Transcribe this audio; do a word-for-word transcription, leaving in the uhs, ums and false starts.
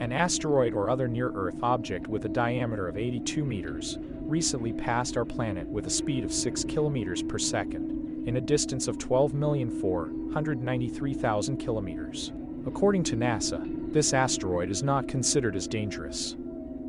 An asteroid or other near-Earth object with a diameter of eighty-two meters recently passed our planet with a speed of six kilometers per second, in a distance of twelve million four hundred ninety-three thousand kilometers. According to NASA, this asteroid is not considered as dangerous.